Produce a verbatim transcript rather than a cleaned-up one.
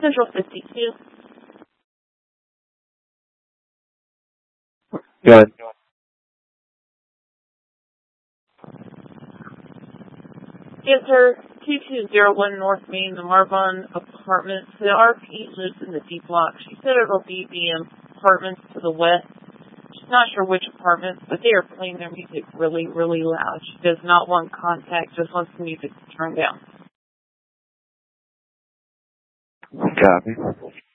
Central fifty-two. Good. Answer two two zero one North Main, the Marvon Apartments. The R P lives in the D block. She said it'll be the apartments to the west. She's not sure which apartments, but they are playing their music really, really loud. She does not want contact, just wants the music to turn down. Copy.